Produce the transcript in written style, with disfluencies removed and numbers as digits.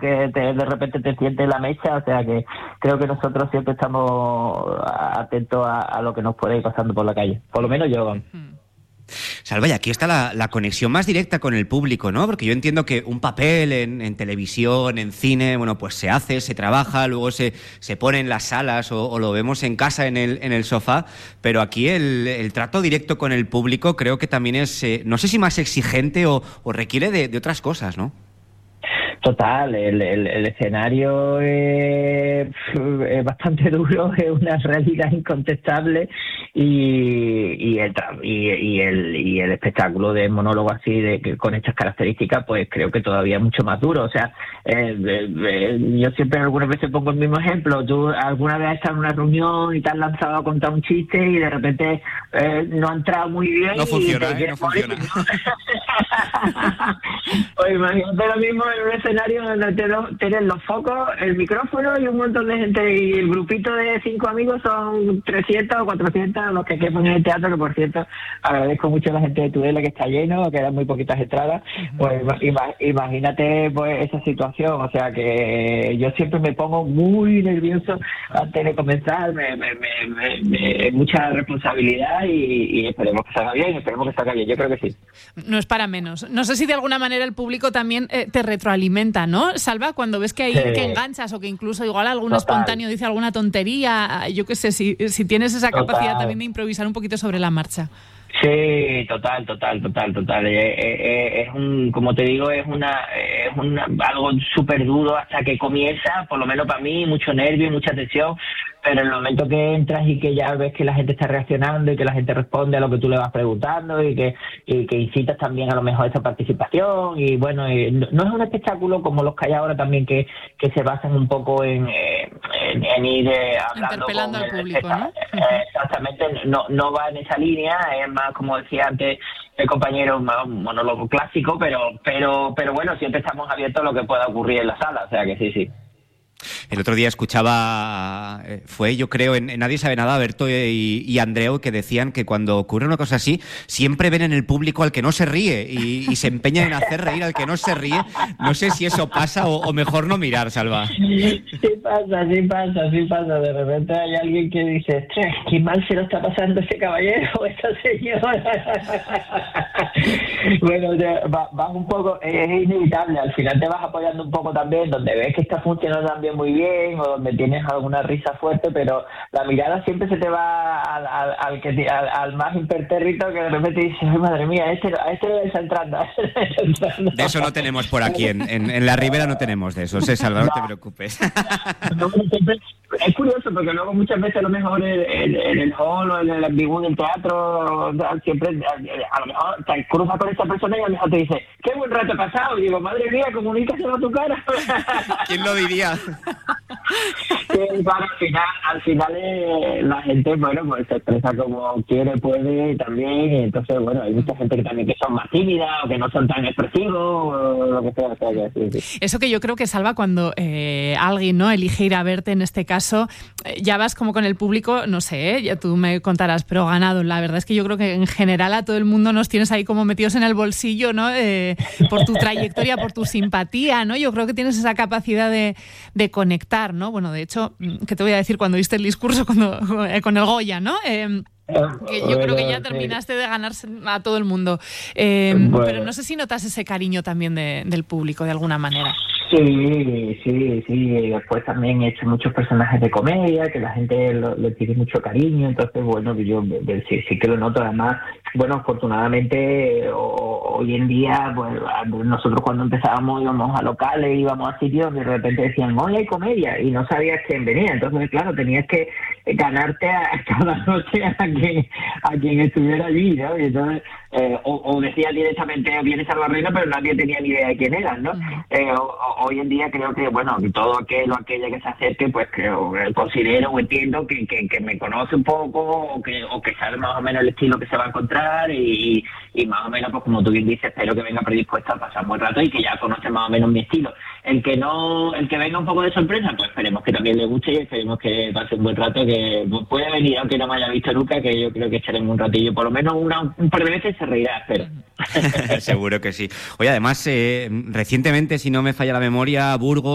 que de repente te siente la mecha, o sea que creo que nosotros siempre estamos atentos a lo que nos puede ir pasando por la calle, por lo menos yo. Salva, y aquí está la conexión más directa con el público, ¿no? Porque yo entiendo que un papel en televisión, en cine, bueno, pues se hace, se trabaja, luego se pone en las salas o lo vemos en casa en el sofá, pero aquí el trato directo con el público creo que también es, no sé si más exigente o requiere de otras cosas, ¿no? Total, el escenario es bastante duro, es una realidad incontestable y el espectáculo de monólogo así con estas características, pues creo que todavía es mucho más duro. O sea, yo siempre algunas veces pongo el mismo ejemplo. Tú alguna vez has estado en una reunión y te has lanzado a contar un chiste y de repente no ha entrado muy bien. No funciona, no funciona. Pues imagínate lo mismo en un escenario donde tienes los focos, el micrófono y un montón de gente, y el grupito de 5 amigos son 300 o 400 los que quepan en el teatro, que por cierto agradezco mucho a la gente de Tudela que está lleno, que eran muy poquitas entradas. Pues imagínate pues esa situación, o sea que yo siempre me pongo muy nervioso antes de comenzar, mucha responsabilidad y esperemos que salga bien, yo creo que sí. No es para menos. No sé si de alguna manera el público también te retroalimenta, ¿no, Salva? Cuando ves que que enganchas o que incluso igual algún espontáneo dice alguna tontería, yo qué sé, si tienes esa capacidad también de improvisar un poquito sobre la marcha. Sí, total. Es como te digo, es algo súper duro hasta que comienza, por lo menos para mí, mucho nervio y mucha tensión, pero en el momento que entras y que ya ves que la gente está reaccionando y que la gente responde a lo que tú le vas preguntando y que incitas también a lo mejor esa participación, y bueno, no es un espectáculo como los que hay ahora también que se basan un poco en ir hablando interpelando al público, ¿no? Exactamente, no va en esa línea, es más, como decía antes el compañero, un monólogo clásico, pero bueno, siempre estamos abiertos a lo que pueda ocurrir en la sala, o sea que sí. El otro día escuchaba, fue yo creo en Nadie sabe nada, Berto y Andreu, que decían que cuando ocurre una cosa así, siempre ven en el público al que no se ríe y se empeñan en hacer reír al que no se ríe. No sé si eso pasa o mejor no mirar, Salva. Sí pasa. De repente hay alguien que dice, qué mal se lo está pasando ese caballero o esta señora. Bueno, vas un poco, es inevitable, al final te vas apoyando un poco también, donde ves que está funcionando también muy bien o donde tienes alguna risa fuerte, pero la mirada siempre se te va al más impertérrito, que de repente dices, ay, madre mía, a este lo está entrando. De eso no tenemos por aquí, en la Ribera no tenemos de eso, Salva, no te preocupes. Es curioso porque luego muchas veces a lo mejor en el hall o en el ambigú del teatro siempre a lo mejor te cruzas con esta persona y a lo mejor te dice, qué buen rato he pasado, y digo, madre mía, comunícaselo a tu cara. ¿Quién lo diría? Claro, al final la gente, bueno, pues se expresa como quiere, puede también, y entonces, bueno, hay mucha gente que son más tímidas o que no son tan expresivos o lo que sea. Sí. Eso que yo creo que Salva cuando alguien no elige ir a verte, en este caso, ya vas como con el público, no sé, ya tú me contarás, pero ganado. La verdad es que yo creo que en general a todo el mundo nos tienes ahí como metidos en el bolsillo, ¿no? Por tu trayectoria, por tu simpatía, ¿no? Yo creo que tienes esa capacidad de conectar, ¿no? Bueno, de hecho, ¿qué te voy a decir cuando diste el discurso con el Goya, ¿no? Que yo creo que ya terminaste de ganarse a todo el mundo. Pero no sé si notas ese cariño también del público, de alguna manera. Sí. Después también he hecho muchos personajes de comedia que la gente le tiene mucho cariño, entonces bueno, yo sí que lo noto. Además, bueno, afortunadamente hoy en día, pues nosotros cuando empezábamos íbamos a locales, íbamos a sitios donde de repente decían, hoy hay comedia, y no sabías quién venía, entonces claro, tenías que ganarte cada noche a quien estuviera allí, ¿no? Y entonces o decía directamente viene Salva Reina, pero nadie tenía ni idea de quién eran, ¿no? Hoy en día creo que, bueno, todo aquel o aquella que se acerque, pues considero o entiendo que me conoce un poco o que sabe más o menos el estilo que se va a encontrar y más o menos, pues como tú bien dices, espero que venga predispuesta a pasar un buen rato y que ya conoce más o menos mi estilo. El que venga un poco de sorpresa, pues esperemos que también le guste y esperemos que pase un buen rato, que puede venir, aunque no me haya visto nunca, que yo creo que echaremos un ratillo, por lo menos un par de veces se reirá, espero. Seguro que sí. Oye, además, recientemente, si no me falla la memoria, Burgos